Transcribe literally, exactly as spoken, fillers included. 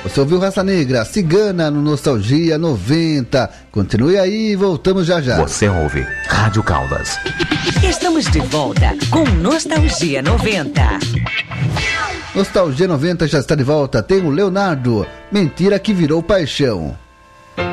Você ouviu Raça Negra, Cigana no Nostalgia noventa. Continue aí, voltamos já já. Você ouve Rádio Caldas. Estamos de volta com Nostalgia noventa. Nostalgia noventa já está de volta. Tem o Leonardo, Mentira que Virou Paixão.